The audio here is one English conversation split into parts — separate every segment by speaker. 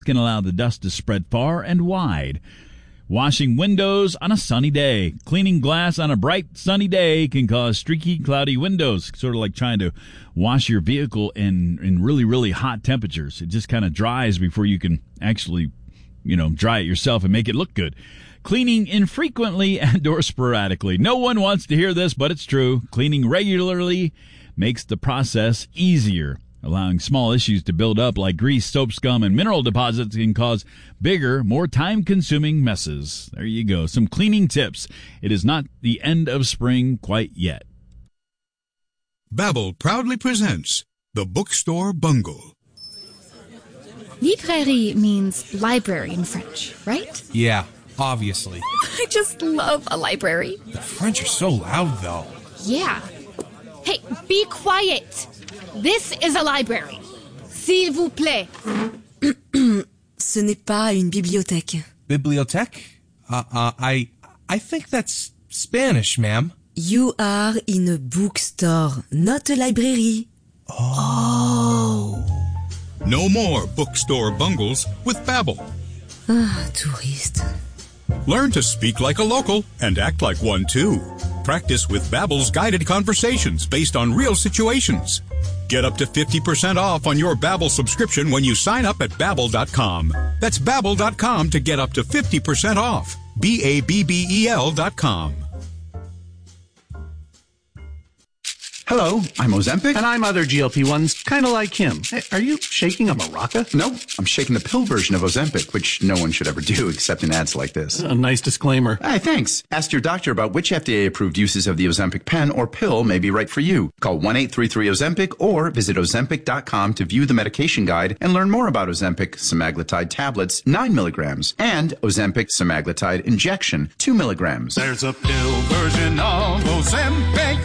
Speaker 1: can allow the dust to spread far and wide. Washing windows on a sunny day. Cleaning glass on a bright sunny day can cause streaky, cloudy windows, sort of like trying to wash your vehicle in really, really hot temperatures. It just kind of dries before you can actually, dry it yourself and make it look good. Cleaning infrequently and or sporadically. No one wants to hear this, but it's true. Cleaning regularly makes the process easier. Allowing small issues to build up like grease, soap, scum, and mineral deposits can cause bigger, more time-consuming messes. There you go. Some cleaning tips. It is not the end of spring quite yet.
Speaker 2: Babbel proudly presents The Bookstore Bungle.
Speaker 3: Librairie means library in French, right?
Speaker 4: Yeah, obviously.
Speaker 3: I just love a library.
Speaker 4: The French are so loud, though.
Speaker 3: Yeah. Hey, be quiet. This is a library. S'il vous plaît.
Speaker 5: Ce n'est pas une bibliothèque.
Speaker 4: Bibliothèque? I think that's Spanish, ma'am.
Speaker 5: You are in a bookstore, not a library.
Speaker 4: Oh.
Speaker 2: No more bookstore bungles with Babbel.
Speaker 5: Touriste.
Speaker 2: Learn to speak like a local and act like one too. Practice with Babbel's guided conversations based on real situations. Get up to 50% off on your Babbel subscription when you sign up at Babbel.com. That's Babbel.com to get up to 50% off. Babbel.com.
Speaker 6: Hello, I'm Ozempic.
Speaker 7: And I'm other GLP-1s, kind of like him. Hey, are you shaking a maraca?
Speaker 6: No, I'm shaking the pill version of Ozempic, which no one should ever do except in ads like this.
Speaker 7: A nice disclaimer.
Speaker 6: Hey, thanks. Ask your doctor about which FDA-approved uses of the Ozempic pen or pill may be right for you. Call 1-833-OZEMPIC or visit Ozempic.com to view the medication guide and learn more about Ozempic semaglutide tablets, 9 milligrams, and Ozempic semaglutide injection, 2 milligrams.
Speaker 8: There's a pill version of Ozempic.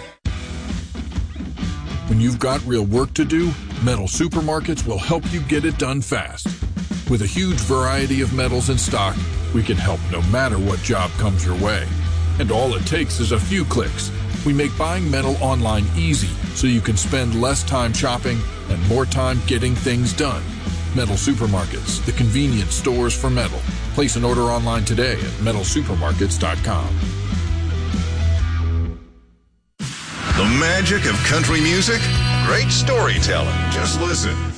Speaker 9: When you've got real work to do, Metal Supermarkets will help you get it done fast. With a huge variety of metals in stock, we can help no matter what job comes your way. And all it takes is a few clicks. We make buying metal online easy so you can spend less time shopping and more time getting things done. Metal Supermarkets, the convenience stores for metal. Place an order online today at metalsupermarkets.com.
Speaker 10: The magic of country music? Great storytelling. Just listen.